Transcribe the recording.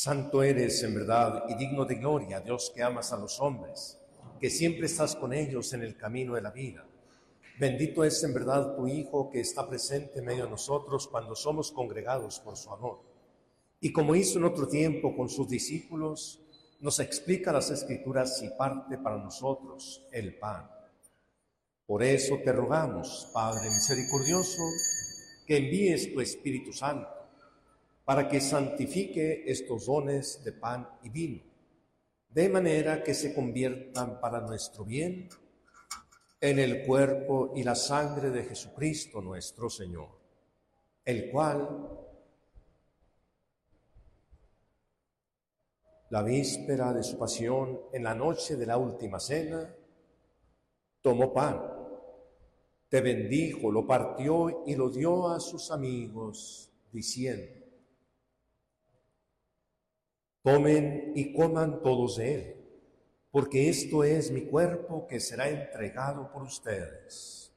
Santo eres en verdad y digno de gloria, Dios que amas a los hombres, que siempre estás con ellos en el camino de la vida. Bendito es en verdad tu Hijo que está presente en medio de nosotros cuando somos congregados por su amor. Y como hizo en otro tiempo con sus discípulos, nos explica las Escrituras y parte para nosotros el pan. Por eso te rogamos, Padre misericordioso, que envíes tu Espíritu Santo, para que santifique estos dones de pan y vino, de manera que se conviertan para nuestro bien en el cuerpo y la sangre de Jesucristo nuestro Señor, el cual, la víspera de su pasión, en la noche de la última cena, tomó pan, te bendijo, lo partió y lo dio a sus amigos, diciendo: tomen y coman todos de él, porque esto es mi cuerpo que será entregado por ustedes.